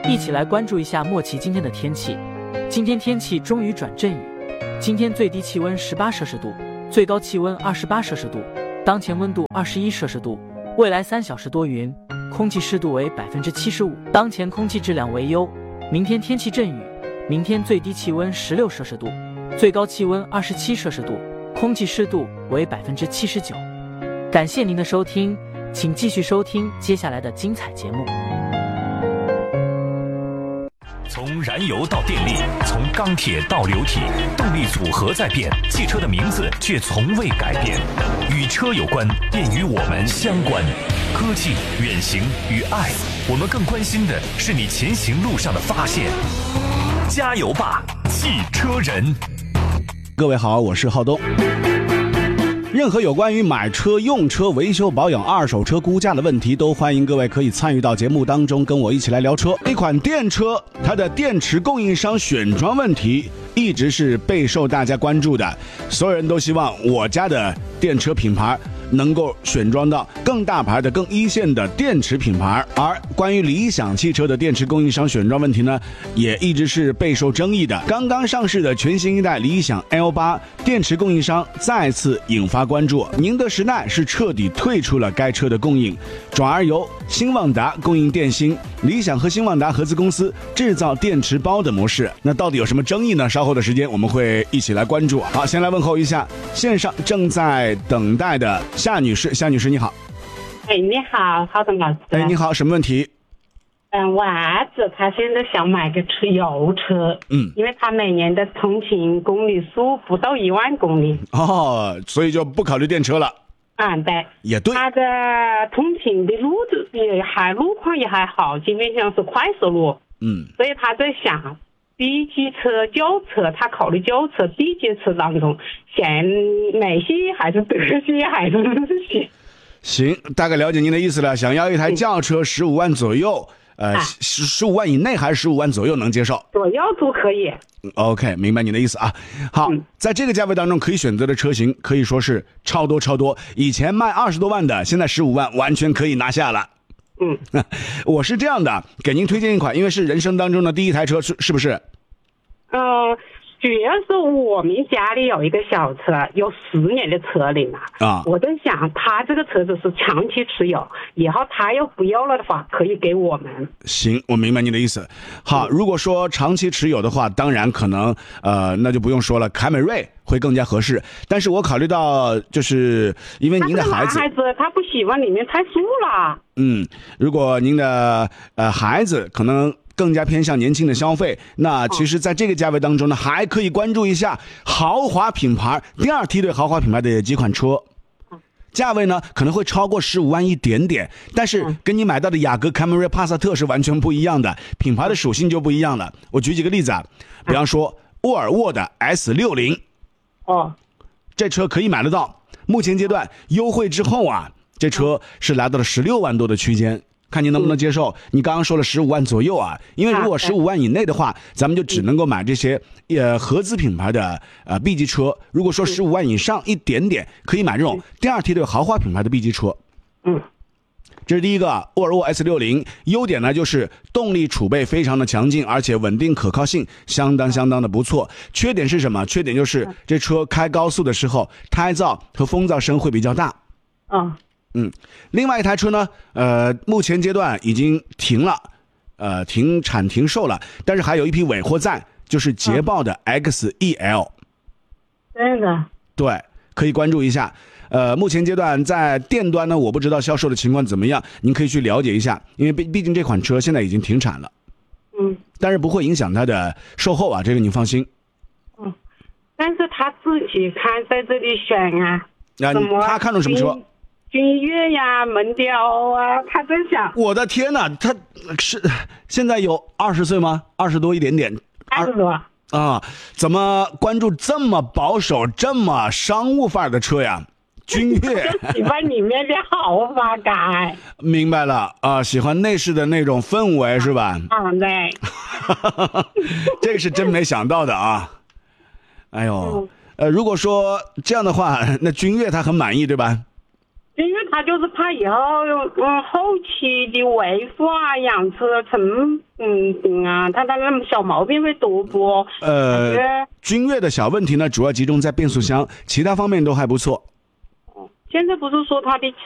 一起来关注一下莫奇今天的天气。今天天气终于转阵雨，今天最低气温18摄氏度，最高气温28摄氏度，当前温度21摄氏度。未来3小时多云，空气湿度为75%，当前空气质量为优。明天天气阵雨，明天最低气温16摄氏度，最高气温27摄氏度，空气湿度为79%。感谢您的收听，请继续收听接下来的精彩节目。 从燃油到电力，从钢铁到流体，动力组合在变，汽车的名字却从未改变。与车有关，便与我们相关。科技、远行与爱，我们更关心的是你前行路上的发现。加油吧，汽车人！ 各位好，我是浩东。任何有关于买车、用车、维修保养、二手车估价的问题，都欢迎各位可以参与到节目当中，跟我一起来聊车。一款电车，它的电池供应商选装问题一直是备受大家关注的，所有人都希望我家的电车品牌能够选装到更大牌的、更一线的电池品牌。而关于理想汽车的电池供应商选装问题呢，也一直是备受争议的。刚刚上市的全新一代理想 L8 电池供应商再次引发关注。宁德时代是彻底退出了该车的供应，转而由新旺达供应电芯，理想和新旺达合资公司制造电池包的模式。那到底有什么争议呢？稍后的时间我们会一起来关注。好，先来问候一下线上正在等待的夏女士。夏女士你好。 你好，浩东老师。 你好，什么问题？ 我儿子他现在想买个油车，因为他每年的通勤公里数不到1万公里。 所以就不考虑电车了。 对， 也对。 他的通勤的路况也还好，基本上是快速路。所以他在想 B 级车、轿车，他考虑轿车、B 级车当中选美系还是德系还是日系？ 行，大概了解您的意思了。想要一台轿车15万左右，15万以内还是15万左右能接受？ 左右都可以。 OK， 明白你的意思啊。好，在这个价位当中可以选择的车型可以说是超多。以前卖20多万的，现在15万完全可以拿下了。我是这样的，给您推荐一款，因为是人生当中的第一台车，是不是？ 主要是我们家里有一个小车，有10年的车龄了。我在想，他这个车子是长期持有，以后他要不要了的话，可以给我们。 行，我明白你的意思。好，如果说长期持有的话，当然可能那就不用说了，凯美瑞会更加合适。但是我考虑到，就是因为您的孩子他不喜欢里面太素了。 如果您的孩子可能更加偏向年轻的消费，那其实在这个价位当中呢，还可以关注一下豪华品牌第二梯队豪华品牌的几款车，价位呢可能会超过15万一点点，但是跟你买到的雅阁、凯美瑞、帕萨特是完全不一样的，品牌的属性就不一样了。我举几个例子比方说沃尔沃的 S60，这车可以买得到，目前阶段优惠之后这车是来到了16万多的区间，看您能不能接受。你刚刚说了15万左右因为如果15万以内的话，咱们就只能够买这些合资品牌的B 级车。如果说15万以上一点点，可以买这种第二梯队豪华品牌的 B 级车。这是第一个，沃尔沃 S60， 优点呢就是动力储备非常的强劲，而且稳定可靠性相当的不错。缺点是什么？缺点就是这车开高速的时候，胎噪和风噪声会比较大。另外一台车呢，目前阶段已经停了，停产停售了，但是还有一批尾货在，就是捷豹的 XEL。 真的？ 对，可以关注一下。目前阶段在店端呢，我不知道销售的情况怎么样，您可以去了解一下，因为毕竟这款车现在已经停产了。但是不会影响它的售后这个您放心。 但是他自己看在这里选他看中什么车？ 君越门雕他在想。 我的天哪，他是现在有20岁吗？20多一点点。 20多。 怎么关注这么保守、这么商务范儿的车呀？君越喜欢里面的豪华感。 明白了喜欢内饰的那种氛围是吧？ 对。 这个是真没想到的哎呦，如果说这样的话，那君越他很满意对吧？ 因为他就是怕以后后期的维护啊、养车成他那么小毛病会多不？ 君越的小问题呢，主要集中在变速箱，其他方面都还不错。 现在不是说他的